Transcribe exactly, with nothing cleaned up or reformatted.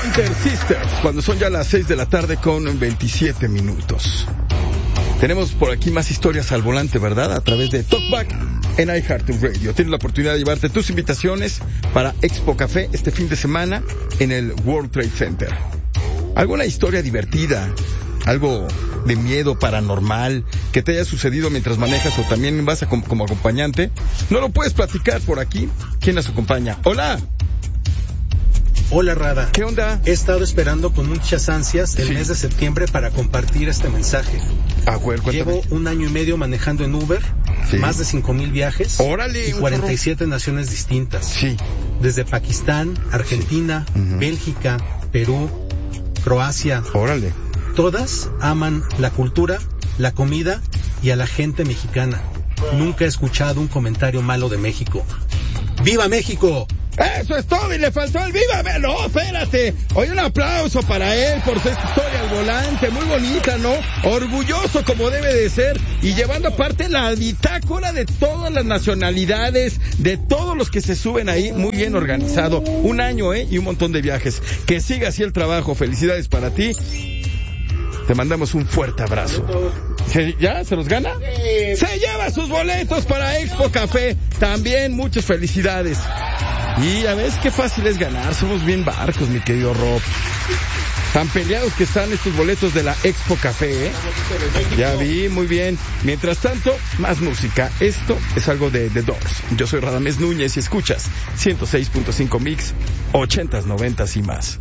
Hunter Sisters, cuando son ya las seis de la tarde con veintisiete minutos. Tenemos por aquí más historias al volante, ¿verdad? A través de Talkback en iHeartRadio. Tienes la oportunidad de llevarte tus invitaciones para Expo Café este fin de semana en el World Trade Center. ¿Alguna historia divertida? ¿Algo de miedo paranormal que te haya sucedido mientras manejas o también vas a como, como acompañante? ¿No lo puedes platicar por aquí? ¿Quién nos acompaña? ¡Hola! Hola, Rada. ¿Qué onda? He estado esperando con muchas ansias el Sí. mes de septiembre para compartir este mensaje. Ah, güey, cuéntame. Llevo un año y medio manejando en Uber, Sí. más de cinco mil viajes ¡Órale! y un cuarenta y chorro. siete naciones distintas. Sí. Desde Pakistán, Argentina, Ujú. Bélgica, Perú, Croacia. ¡Órale! Todas aman la cultura, la comida y a la gente mexicana. Nunca he escuchado un comentario malo de México. ¡Viva México! Eso es todo y le faltó el vívame. No, espérate. Oye, un aplauso para él por su historia al volante. Muy bonita, ¿no? Orgulloso como debe de ser y llevando aparte la bitácora de todas las nacionalidades, de todos los que se suben ahí. Muy bien organizado. Un año, ¿eh? Y un montón de viajes. Que siga así el trabajo. Felicidades para ti. Te mandamos un fuerte abrazo. ¿Se, ¿Ya? ¿Se los gana? Se lleva sus boletos para Expo Café. También muchas felicidades. Y ya ves qué fácil es ganar. Somos bien barcos, mi querido Rob. Tan peleados que están estos boletos de la Expo Café, ¿eh? Ya vi, muy bien. Mientras tanto, más música. Esto es algo de The Doors. Yo soy Radamés Núñez y escuchas ciento seis punto cinco Mix, ochentas, noventas y más.